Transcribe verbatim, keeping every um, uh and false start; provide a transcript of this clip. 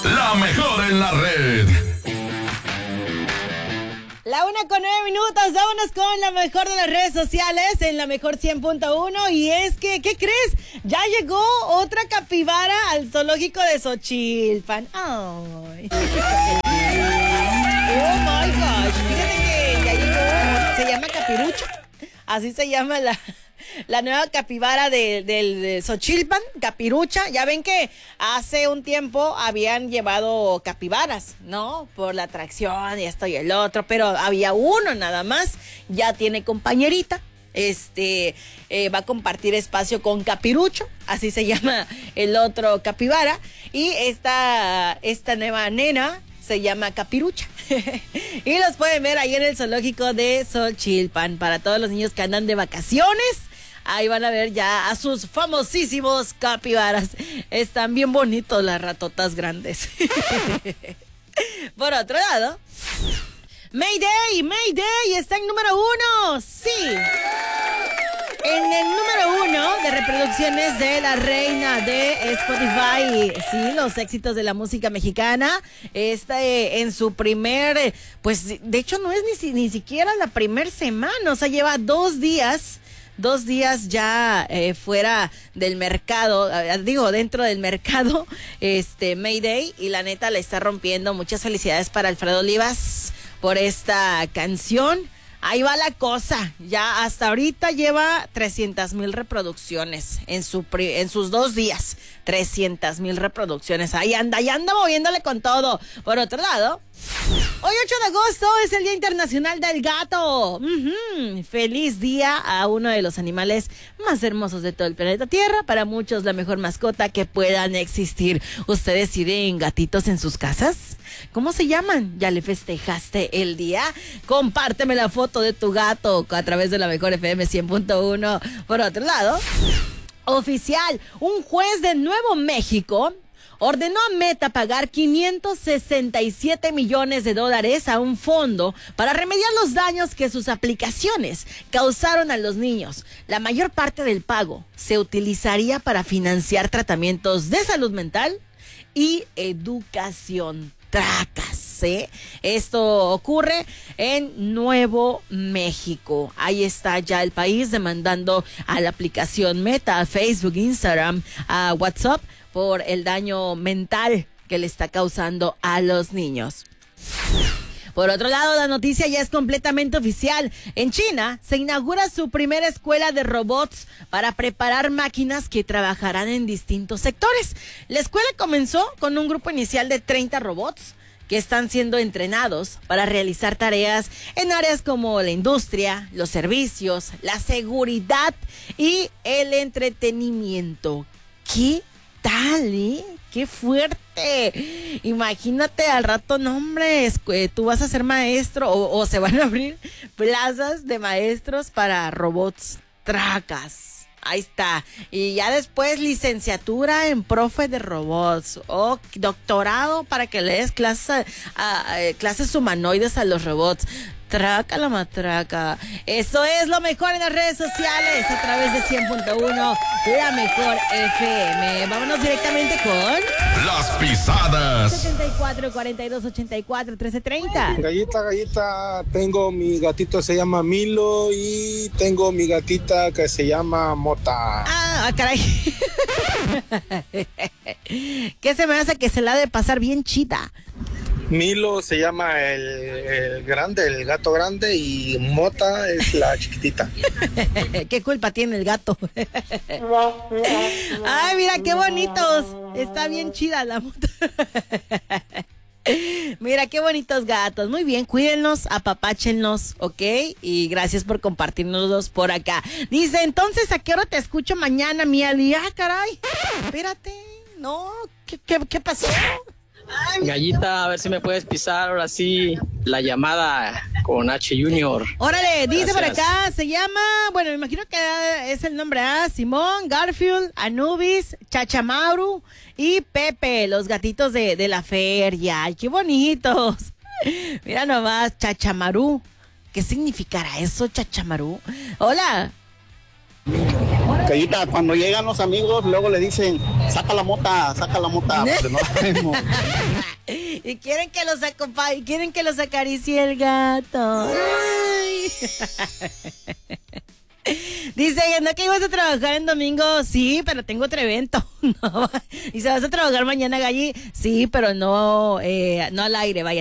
La mejor en la red. La una con nueve minutos, vámonos con la mejor de las redes sociales en la mejor cien punto uno. Y es que, ¿qué crees? Ya llegó otra capibara al zoológico de Xochilpan. Ay. Oh my gosh, fíjate que ya llegó, se llama Capirucha, así se llama la... La nueva capibara de, de, de Xochilpan, Capirucha. Ya ven que hace un tiempo habían llevado capibaras, ¿no? Por la atracción y esto y el otro, pero había uno nada más. Ya tiene compañerita. Este eh, va a compartir espacio con Capirucho, así se llama el otro capibara. Y esta, esta nueva nena se llama Capirucha. Y los pueden ver ahí en el zoológico de Xochilpan. Para todos los niños que andan de vacaciones, ahí van a ver ya a sus famosísimos capibaras. Están bien bonitos las ratotas grandes. Por otro lado, Mayday, Mayday está en número uno. Sí. En el número uno de reproducciones de la reina de Spotify. Sí, los éxitos de la música mexicana. Está eh, en su primer, pues de hecho no es ni, ni siquiera la primer semana. O sea, lleva dos días. Dos días ya eh, fuera del mercado, eh, digo, dentro del mercado, este, Mayday, y la neta la está rompiendo. Muchas felicidades para Alfredo Olivas por esta canción. Ahí va la cosa, ya hasta ahorita lleva trescientas mil reproducciones en, su, en sus dos días, trescientas mil reproducciones, ahí anda, ahí anda moviéndole con todo. Por otro lado, hoy ocho de agosto es el Día Internacional del Gato. Uh-huh. Feliz día a uno de los animales más hermosos de todo el planeta Tierra, para muchos la mejor mascota que puedan existir. ¿Ustedes tienen gatitos en sus casas? ¿Cómo se llaman? ¿Ya le festejaste el día? Compárteme la foto de tu gato a través de la mejor F M cien punto uno. Por otro lado, oficial, un juez de Nuevo México ordenó a Meta pagar quinientos sesenta y siete millones de dólares a un fondo para remediar los daños que sus aplicaciones causaron a los niños. La mayor parte del pago se utilizaría para financiar tratamientos de salud mental y educación. Tracas, ¿eh? Esto ocurre en Nuevo México. Ahí está ya el país demandando a la aplicación Meta, a Facebook, Instagram, a WhatsApp por el daño mental que le está causando a los niños. Por otro lado, la noticia ya es completamente oficial. En China se inaugura su primera escuela de robots para preparar máquinas que trabajarán en distintos sectores. La escuela comenzó con un grupo inicial de treinta robots que están siendo entrenados para realizar tareas en áreas como la industria, los servicios, la seguridad y el entretenimiento. ¿Qué tal, eh? ¡Qué fuerte! Imagínate al rato, no hombre, tú vas a ser maestro o, o se van a abrir plazas de maestros para robots. Tracas. Ahí está. Y ya después licenciatura en profe de robots o doctorado para que le des clases, a, a, clases humanoides a los robots. Traca la matraca. Eso es lo mejor en las redes sociales a través de cien punto uno, la mejor F M. Vámonos directamente con Las Pisadas. ochenta y cuatro, cuarenta y dos, ochenta y cuatro, trece, treinta. Gallita, gallita, tengo mi gatito, se llama Milo, y tengo mi gatita que se llama Mota. Ah, caray. ¿Qué se me hace que se la ha de pasar bien chida? Milo se llama el, el grande, el gato grande, y Mota es la chiquitita. ¿Qué culpa tiene el gato? Ay, mira qué bonitos. Está bien chida la Mota. Mira qué bonitos gatos. Muy bien, cuídenlos, apapáchenlos, ¿ok? Y gracias por compartirnos por acá. Dice, entonces, ¿a qué hora te escucho mañana, mi Ali? Ah, caray. Espérate. No, ¿qué, qué, qué pasó? Ay, Gallita, a ver si me puedes pisar ahora sí la llamada con H Junior. Órale, dice Gracias. por acá, se llama, bueno, me imagino que es el nombre, ¿ah? Simón, Garfield, Anubis, Chachamauru y Pepe, los gatitos de, de la feria. ¡Ay, qué bonitos! Mira nomás, Chachamaru. ¿Qué significará eso, Chachamaru? Hola. Hola. Gallita, cuando llegan los amigos, luego le dicen, saca la mota, saca la mota, pero no la vemos. Y quieren que los acompañe, quieren que los acaricie el gato. Ay. Dice, ¿no que ibas a trabajar en domingo? Sí, pero tengo otro evento. No. Dice, ¿vas a trabajar mañana, Galli? Sí, pero no, eh, no al aire, vaya.